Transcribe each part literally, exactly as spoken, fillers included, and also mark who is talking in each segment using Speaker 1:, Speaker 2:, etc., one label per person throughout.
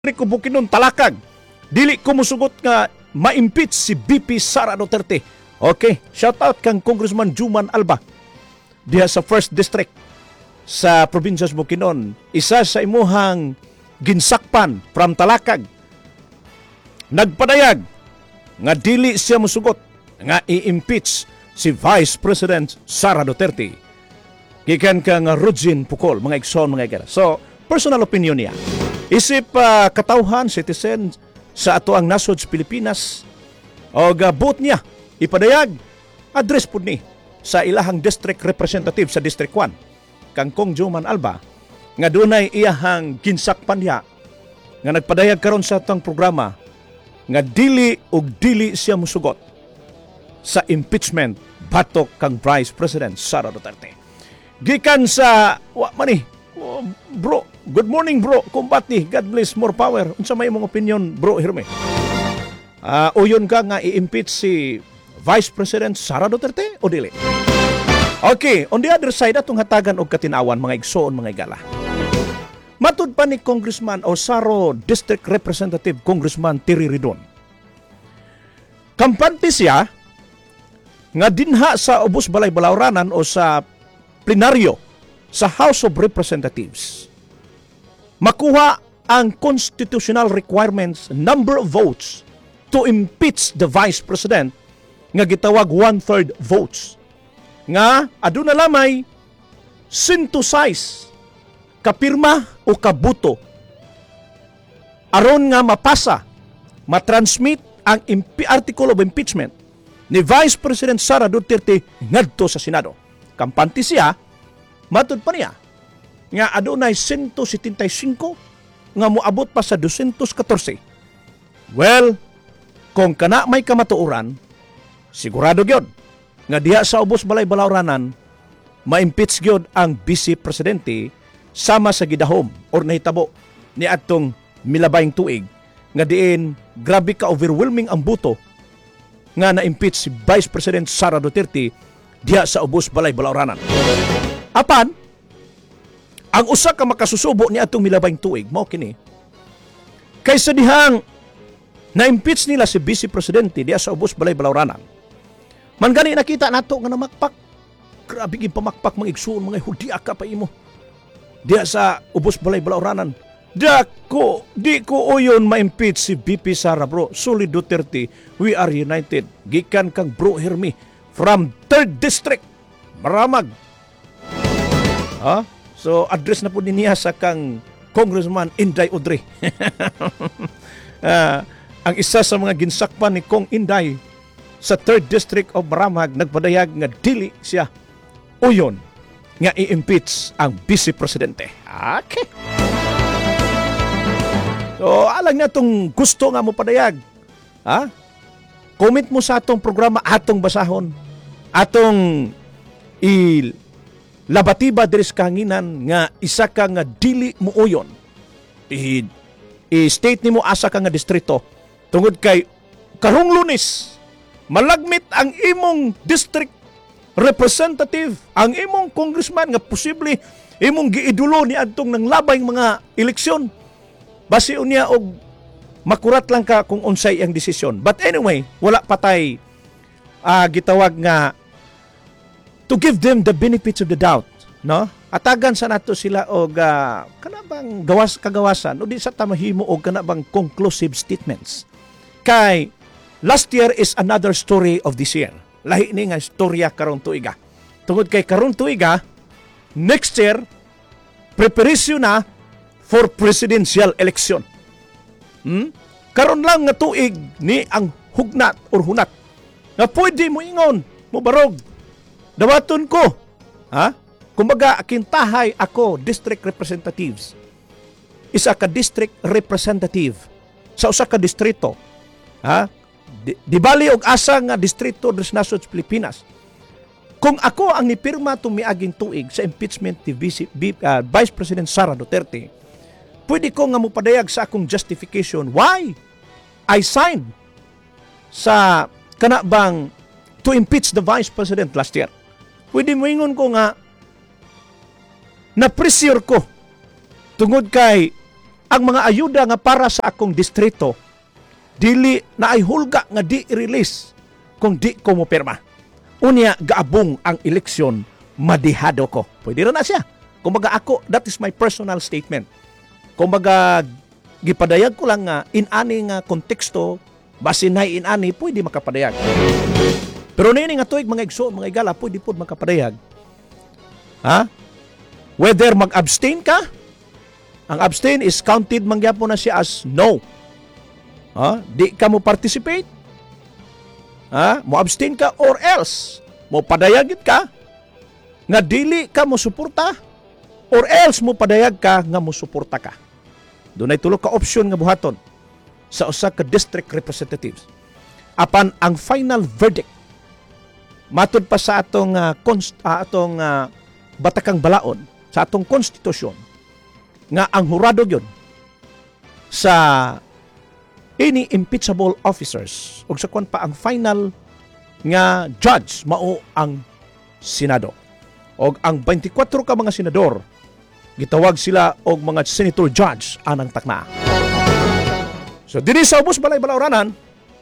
Speaker 1: ko bukinon talakag. Dili ko musugot nga ma-impeach si B P Sara Duterte. Okay, shout out kang Congressman Juman Alba diha sa first District sa probinsya sa Bukidnon. Isa sa imuhang ginsakpan from talakag. Nagpadayag nga dili siya musugot nga i-impeach si Vice President Sara Duterte. Gikan kang Rugin Pukol, mga igsoon, mga igara. So, personal opinion niya. Isip uh, katawhan, citizen sa ato ang nasod sa Pilipinas, o gabot niya, ipadayag, address po ni sa ilahang district representative sa District one, kang Kong Juman Alba, nga dunay iyahang ginsakpan niya, nga nagpadayag karon sa atong programa, nga dili og dili siya musugot sa impeachment batok kang Vice President Sara Duterte. Gikan sa, wa man ni, oh, bro, good morning bro, kumbati, God bless, more power. Unsa may imong opinion bro Herme? Uh, uyon ka nga i-impeach si Vice President Sara Duterte o dili? Okay, on the other side, atong hatagan og katinawan, mga igsoon, mga igala. Matud pa ni Congressman o Saro District Representative Congressman Terry Ridon. Kampante siya nga dinha sa ubos balay balawranan o sa plenaryo sa House of Representatives. Makuha ang constitutional requirements number of votes to impeach the Vice President nga gitawag one-third votes. Nga aduna lamay synthesize kapirma o kabuto aron nga mapasa, matransmit ang impi- article of impeachment ni Vice President Sara Duterte ngadto sa Senado. Kampante siya, matud pa niya nga adunay one hundred seventy-five nga moabot pa sa two hundred fourteen. Well, kung kana may kamatuoran, sigurado gyud nga diha sa ubos balay balawranan ma-impeach gyud ang Vice Presidente sama sa gidahom or nahitabo ni adtong milabayng tuig nga diin grabe ka overwhelming ang buto nga na-impeach si Vice President Sara Duterte diha sa ubos balay balawranan. Apan ang usa ka makasusubo ni atong milabayng tuig mao kini kaysa dihang na-impeach nila si Vice Presidente diha sa ubos balay balawranan. Man gani nakita nato nga namakpak, grabe gid pamakpak mga igsoon, mga hudiya ka pa imo diha sa ubos balay balawranan. Dako, di ko uyon ma-impeach si B P Sara bro. Solid Duterte, we are united. Gikan kang bro Hermi from third District, Maramag. Ha? So, address na po niya sa kang Congressman Inday Udre. uh, ang isa sa mga ginsakpan ni Kong Inday sa third District of Maramag, nagpadayag nga dili siya uyon nga i-impeach ang Vice Presidente. Okay. So, alang na itong gusto nga mo padayag. Ha? Comment mo sa atong programa, atong basahon. Atong ilabatiba diris kahanginan nga isa ka nga dili mo uyon. I, i-state ni mo asa ka nga distrito. Tungod kay karong Lunes, malagmit ang imong district representative, ang imong congressman nga posible imong giidulo ni adtong nang labayng mga eleksyon. Basi unya og makurat lang ka kung unsay ang desisyon. But anyway, wala patay uh, gitawag nga to give them the benefits of the doubt, no? Atagan sa nato sila og uh, kana bang gawas kagawasan o di sa tamahimo og kana bang conclusive statements. Kay last year is another story of this year. Lahi ni nga istorya karon tuiga. Tungod kay karon tuiga, next year preparation na for presidential election. Hmm? Karon lang nga tuig ni ang hugnat or hunat nga pwede mo ingon, mo barog. Dawaton ko. Ha? Kumbaga, akintahay ako, district representatives. Isa ka district representative sa usa ka distrito. Ha? Di, di bali og asa nga distrito des nasod sa Pilipinas. Kung ako ang nipirma tumiaging tuig sa impeachment ni Vice, uh, Vice President Sara Duterte, pwede ko nga mupadayag sa akong justification why I signed sa kanabang to impeach the Vice President last year. Pwede mo ingon ko nga na-pressure ko tungod kay ang mga ayuda nga para sa akong distrito dili na ay hulga nga di i-release kung di ko mo pirma. Unya gaabong ang eleksyon, madihado ko. Pwede rin na siya. Kumbaga ako, that is my personal statement. Kumbaga gipadayag ko lang nga in-ani nga konteksto, basin na in-ani, pwede makapadayag. Pero nini nga tuig mga igsoon, mga igala, pwede po makapadayag. Ha? Whether mag-abstain ka, ang abstain is counted mangyapon na siya as no. Ha? Di ka mo participate, ha? Mo abstain ka or else mo padayagit ka nga dili ka mo suporta or else mo padayag ka nga mo suporta ka. Doon ay tulo ka option nga buhaton sa usa ka district representatives. Apan ang final verdict matud pa sa atong uh, konst, uh, atong uh, batakang balaod sa atong konstitusyon nga ang hurado yun sa any impeachable officers ug sa kwan pa ang final nga judge mao ang Senado. Og ang twenty-four ka mga senador gitawag sila og mga senator judge anang takna. So diri sa ubos balay balawranan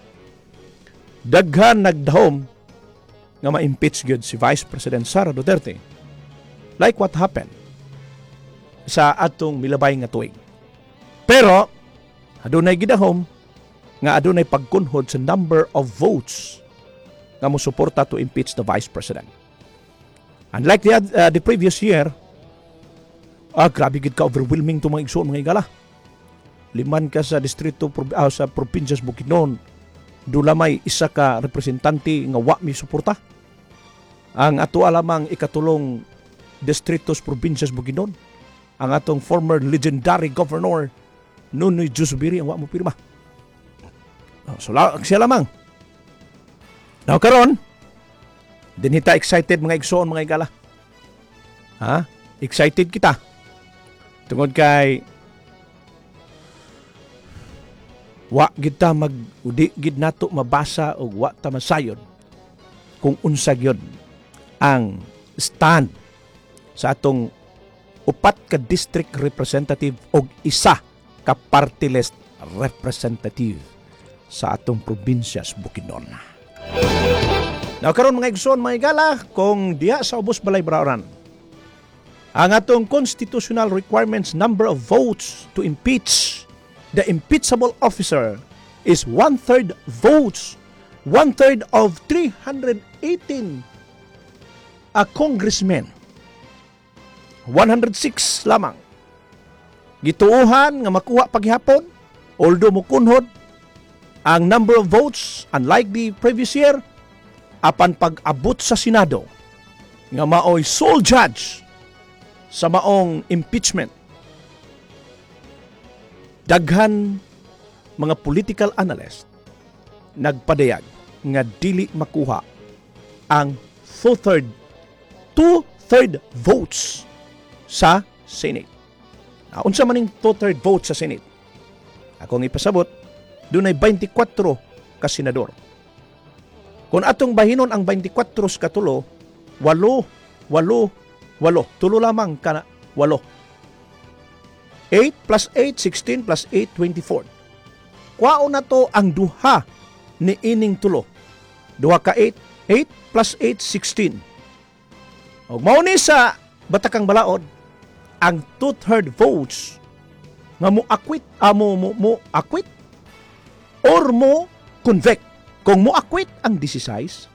Speaker 1: daghan nagdahom nga ma-impeach gyud si Vice President Sara Duterte. Like what happened sa atong milabay nga tuig. Pero adunay gidahom nga adunay pagkunhod sa number of votes nga mosuporta to impeach the Vice President. Unlike the, uh, the previous year, ah, grabe gid ka overwhelming to mga igsoon mga igala. Liman ka sa distrito uh, sa probinsya Bukidnon, dula may isa ka representante nga wa mi suporta. Ang ato alamang ikatulong distritos probinsya Bukidnon, ang atong former legendary governor Nunoy Jusubiri ang wa mo pirma. So siya lamang. Now karon, din hita excited mga igsoon mga igala. Ha? Excited kita. Tungod kay wa gid ta mag udi gid nato mabasa og wa ta masayon kung unsa gyud ang stand sa atong upat ka district representative og isa ka party list representative sa atong probinsyas Bukidnon. Now karon mga igsoon mga igala, kung diha sa ubos balay balawran ang atong constitutional requirements number of votes to impeach the impeachable officer is one-third votes, one-third of three hundred eighteen a congressmen. one hundred six lamang gituuhan nga makuha paghapon, although mukunhod ang number of votes unlike the previous year apan pag-abot sa Senado nga maoy sole judge sa maong impeachment. Daghan mga political analyst nagpadayag nga dili makuha ang two-third two-third votes sa Senate. Na unsa man ning two-third votes sa Senate? Akong ipasabot, dunay twenty-four ka senador. Kung atong bahinon ang twenty-four ka tulo, walo, walo, walo. Tulo lamang ka walo. eight plus eight, sixteen plus eight, twenty-four. Kwao na to ang duha ni ining tulo. Duha ka eight, eight plus eight, sixteen. O mao ni sa batakang balaod, ang two-third votes nga mo acquit, ah, mo, mo, mo acquit or mo convict. Kung mo acquit ang sixteen,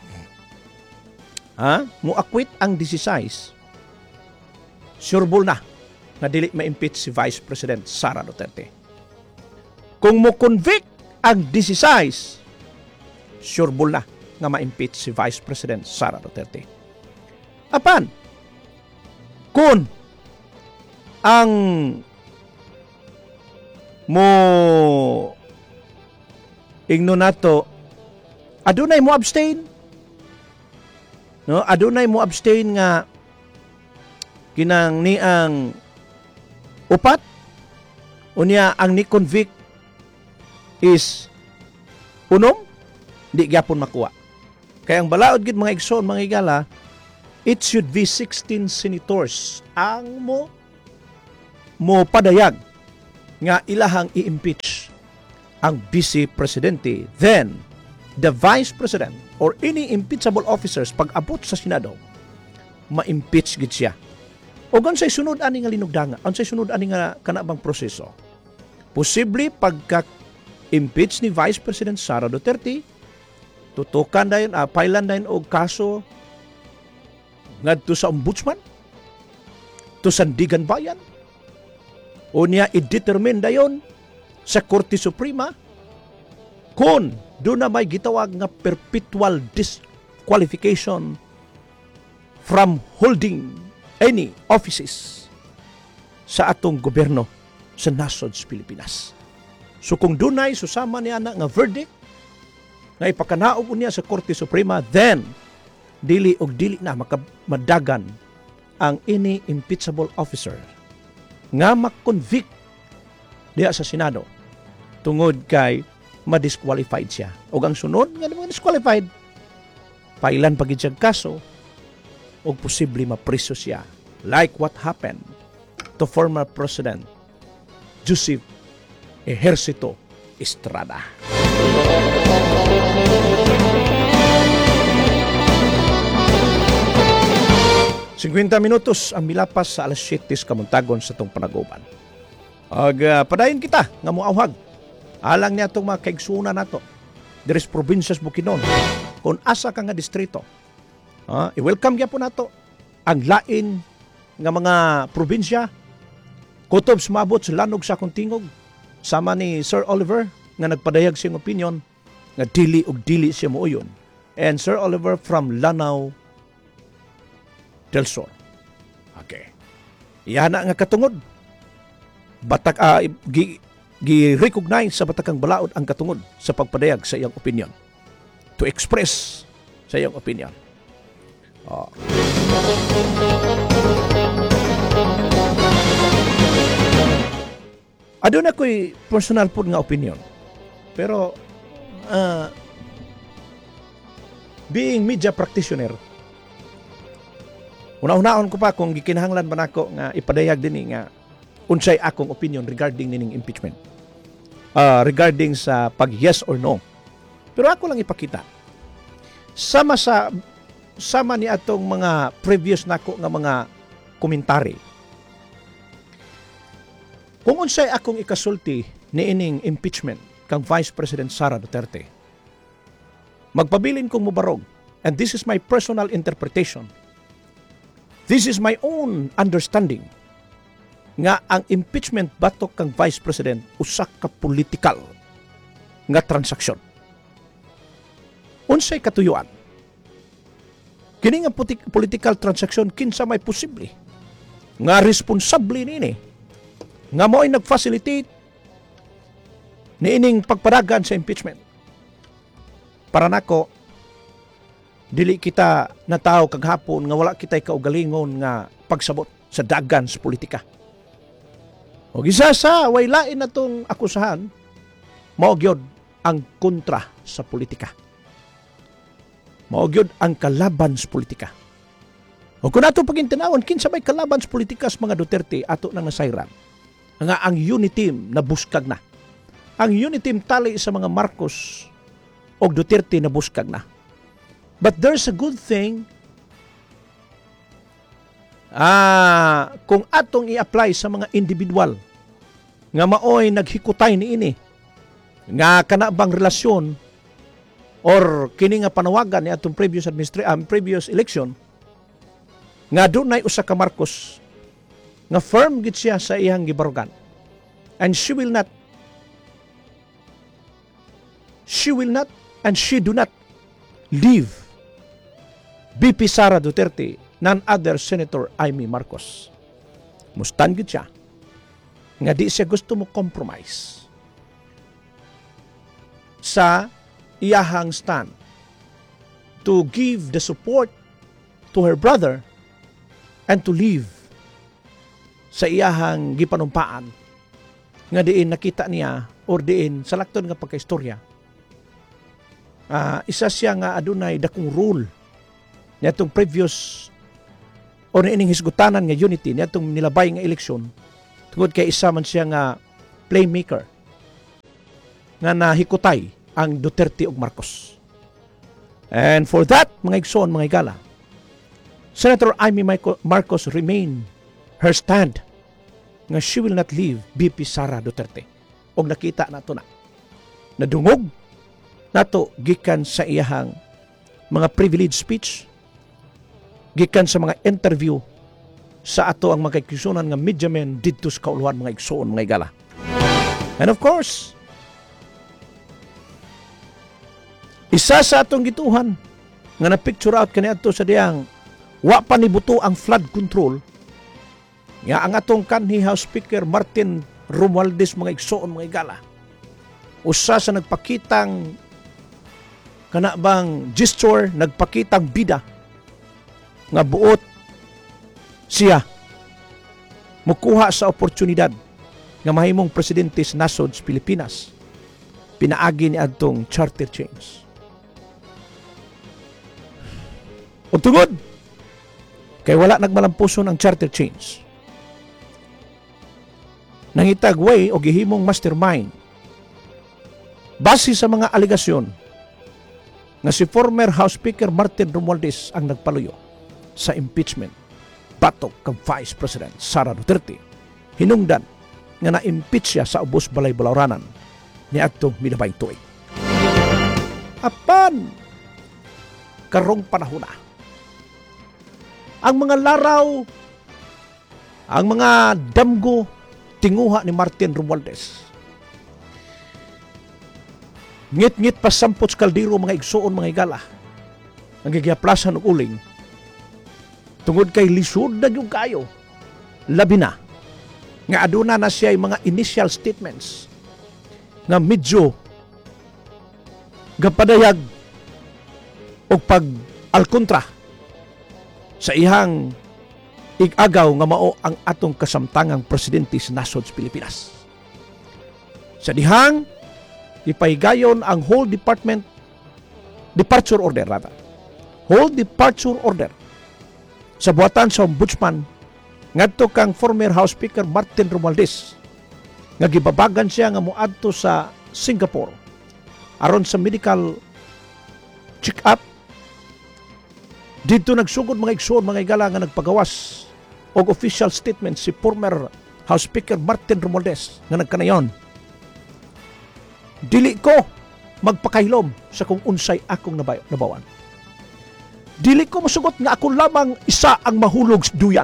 Speaker 1: ha? Mo acquit ang sixteen, sureball na na dili ma-impeach si Vice President Sara Duterte. Kung mo convict ang sixteen, sureball na nga ma-impeach si Vice President Sara Duterte. Apan, kung ang mo ingno nato adunay mo abstain, no, adunay mo abstain nga kinang ni ang upat unya ang ni convict is unom, di gyapon makuha. Kaya ang balaod gid mga igsoon mga igala, it should be sixteen senators ang mo mo padayag nga ilahang i-impeach ang Vice Presidente, then the Vice President or any impeachable officers pag-abot sa Senado, ma-impeach gid siya. O gansay sunod ani nga linugdanga, unsay sunod ani nga kanabang proseso. Posible pagka-impeach ni Vice President Sara Duterte, tutukan dayon, uh, pailan dayon og kaso ngadto sa ombudsman, to Sandigan Bayan, o niya i-determine dayon sa Korte Suprema kung doon na may gitawag nga perpetual disqualification from holding any offices sa atong gobyerno sa Nasod's Pilipinas. So kung doon ay susama niya na nga verdict nga ipakanaog niya sa Korte Suprema, then dili og dili na makamadagan ang any impeachable officer nga makonvict diya sa Senado tungod kay ma-disqualified siya. O ang sunod nga naman disqualified, pailan pagid siyang kaso o posible mapriso siya, like what happened to former President Joseph Ejercito Estrada. fifty minutos ang milapas sa alas siyete kamuntagon sa tong panaguban. Ag uh, padayon kita nga moawhag alang niya itong mga kaigsunan nato diri sa probinsyas Bukidnon kung asa ka nga distrito. Uh, i-welcome niya po nato ang lain nga mga probinsya kutob sumabot sa lanog sa akong tingog sama ni Sir Oliver nga nagpadayag siyang opinion nga dili og dili siya muuyon. And Sir Oliver from Lanao del Sur. Okay. Iyan na nga katungod. Batak uh, gi, gi-recognize sa batakang balaod ang katungod sa pagpadayag sa iyang opinion. To express sa iyang opinion. Oh. Adun ako'y personal po nga opinion. Pero uh, being media practitioner, una-unaon ko pa kung gikinahanglan ba nako nga ipadayag din nga unsay akong opinion regarding nining impeachment. Uh, regarding sa pag yes or no. Pero ako lang ipakita. Sama sa sama ni atong mga previous nako nga mga komentary. Kung unsay akong ikasulti niining impeachment kang Vice President Sara Duterte, magpabilin kong mubarog, and this is my personal interpretation. This is my own understanding nga ang impeachment batok kang Vice President usa ka political nga transaksyon. Unsay katuyuan? Kini nga political transaksyon kinsa may posible nga responsable niini nga mo'y nag-facilitate niining pagpadagan sa impeachment. Para nako, dili kita nataw kaghapon nga wala kitay kaugalingon nga pagsabot sa dagan sa politika. O isa sa way lain na itong akusahan, mao gyud ang kontra sa politika. Mao gyud ang kalaban sa politika. O kung ato pagintinawon, kinsa may kalaban sa politika sa mga Duterte ato nang nasayran. Nga ang unity team na buskag na. Ang unity team tali sa mga Marcos o Duterte na buskag na. But there's a good thing ah, kung atong i-apply sa mga individual nga maoy naghikutay niini nga kanabang relasyon or kini nga panawagan ni atong previous administration um, previous election nga dunay usa ka Marcos nga firm gid siya sa iyang gibarugan, and she will not she will not and she do not leave B P Sara Duterte, none other Senator Amy Marcos. Mustan gid siya nga di siya gusto mo compromise sa iyahang stand to give the support to her brother and to leave sa iyahang gipanumpaan nga diin nakita niya or diin sa lakton nga pagkaistorya. Uh, isa siya nga adunay dakong rule nitong previous o niining hisgutanan nga unity nitong nilabay nga eleksyon tungod kay isa man siya nga playmaker nga nahikutay ang Duterte ug Marcos. And for that, mga igsoon, mga igala, Senator Amy Marcos remain her stand nga she will not leave B P Sara Duterte. Og nakita nato na nadungog nato gikan sa iyahang mga privilege speech, gikan sa mga interview sa ato ang mga kaigsuonan nga media men didto sa kauluhan, mga igsoon, mga igala. And of course, isa sa atong gituhan nga na-picture out kaniadto sa diyang wa pa nibuto ang flood control nga ang atong kanhi House Speaker Martin Romualdez, mga igsoon, mga igala. Usa sa nagpakitang kana bang gesture, nagpakitang bida nga buot siya mukuha sa oportunidad nga mahimong presidente sa nasod sa Pilipinas. Pinaagi ni adtong charter change. O tungod kay wala nagmalampuson ang charter change, nangitag way o gihimong mastermind base sa mga aligasyon nga si former House Speaker Martin Romualdez ang nagpaluyo sa impeachment batok kang Vice President Sara Duterte. Hinungdan nga na-impeach siya sa ubos balay balawranan ni adtong midabayng tuig. Apan karong panahon na ang mga laraw, ang mga damgo tinguha ni Martin Romualdez. Ngit-ngit pa sampot sa kaldero, mga igsoon, mga igala. Ang gigiaplasan og uling. Tungod kay lisod na yung kayo. Labi na. Nga aduna na siya yung mga initial statements nga medyo gapadayag o pag alkontra sa ihang igagaw nga mao ang atong kasamtangang presidente sa nasod sa Pilipinas. Sa dihang ipahigayon ang whole department departure order rather. Whole departure order sa buhatan sa ombudsman ngadto kang former House Speaker Martin Romualdez nga gibabagan siya nga moadto sa Singapore aron sa medical check-up. Dito nagsugod, mga igsoon, mga igala, nga nagpagawas og official statement si former House Speaker Martin Romualdez nga nagkanayon. Dili ko magpakahilom sa kung unsay akong nabay, nabawan. Dili ko masugot nga ako lamang isa ang mahulog sa duyan.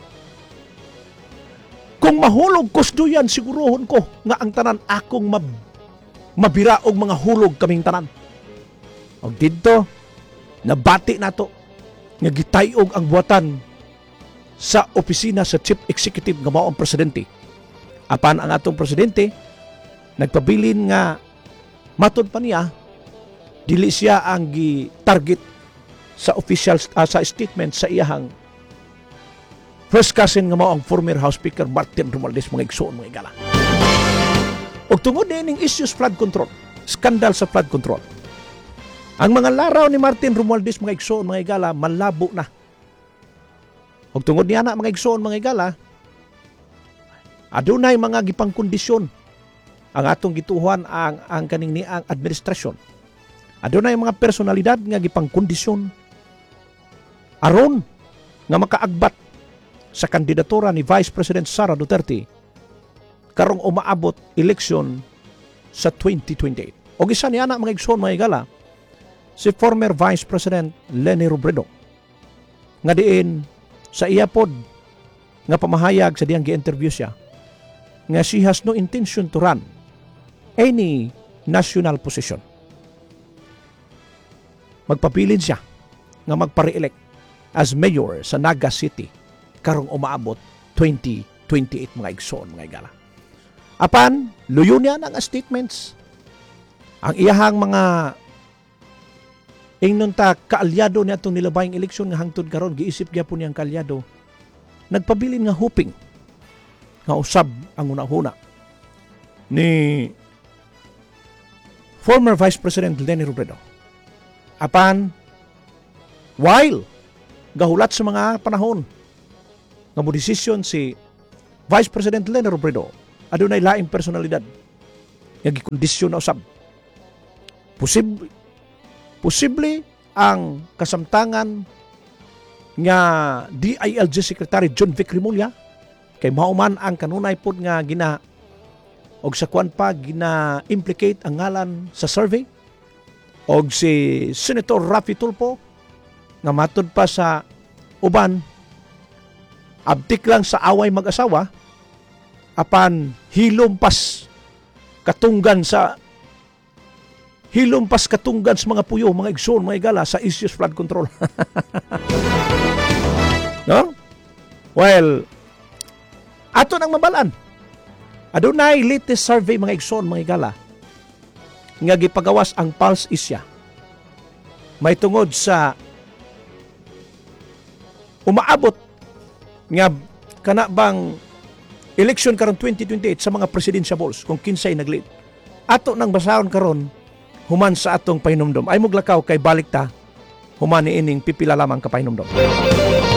Speaker 1: Kung mahulog ko sa duyan, sigurohon ko nga ang tanan akong mab mabira og mga hulog kaming tanan. Og dito, nabati nato nga gitayog ang buhatan sa opisina sa Chief Executive nga mao ang presidente. Apan ang atong presidente nagpabilin nga matod pa niya dili siya ang gi-target sa official uh, sa statement sa iyahang first cousin nga mao ang former House Speaker Martin Romualdez, mga igsoon, mga igala. Og tungod din ning issues flood control, skandal sa flood control, ang mga laraw ni Martin Romualdez, mga igsoon, mga igala, malabo na. Og tungod niya na, mga igsoon, mga igala, adunay mga gipang kondisyon ang atong gituhan ang ang kaning ni ang administrasyon. Adunay mga personalidad nga gipang kondisyon aron nga makaagbat sa kandidatura ni Vice President Sara Duterte karong umaabot eleksyon sa twenty twenty-eight. Og isa niya na, mga igsoon, mga igala, si former Vice President Leni Robredo nga diin sa iyapod nga pamahayag sa diyang gi-interview siya nga she has no intention to run any national position. Magpabilin siya nga magpa-re-elect as mayor sa Naga City karong umaabot twenty twenty-eight, mga igsoon, mga igala. Apan luyo niya ng statements ang iyahang mga ingnon ta kaalyado niya itong nilabayang eleksyon nga hangtod karon giisip gyapon niyang kaalyado, nagpabilin nga hoping nga usab ang una-una ni former Vice President Leni Robredo. Apan while gahulat sa mga panahon nga mo desisyon si Vice President Leni Robredo adunay laing personalidad nga gikondisyon na usab. Posible posible ang kasamtangan nga D I L G Secretary John Vic Rimulya kay mauman ang kanunay pod nga gina og sa kwan pa gina-implicate ang ngalan sa survey og si Senator Raffy Tulfo nga matud pa sa uban abtik lang sa away mag-asawa apan hilompas katunggan sa hilompas katunggan sa mga puyo, mga igsoon, mga igala sa issues flood control. No? Well, ato nang mabalaan. Adunay latest survey mga igsoon, mga igala nga gipagawas ang Pulse Isya. May tungod sa umaabot nga kana bang election karon twenty twenty-eight sa mga presidentiables kung kinsay naglead. Ato nang basahon karon human sa atong pahinumdom. Ay muglakaw kay balik ta human ni ining pipila lamang ka pahinumdom.